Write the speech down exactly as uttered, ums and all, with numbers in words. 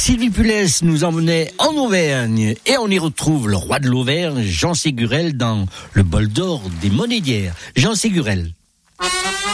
Sylvie Pulès nous emmenait en Auvergne et on y retrouve le roi de l'Auvergne, Jean Ségurel, dans le bol d'or des monnaies d'hier. Jean Ségurel.